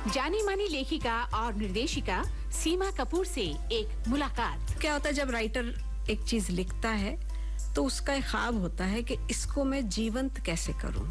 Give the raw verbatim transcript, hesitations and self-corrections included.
जानी मानी लेखिका और निर्देशिका सीमा कपूर से एक मुलाकात। क्या होता है जब राइटर एक चीज लिखता है तो उसका एक ख्वाब होता है कि इसको मैं जीवंत कैसे करूं।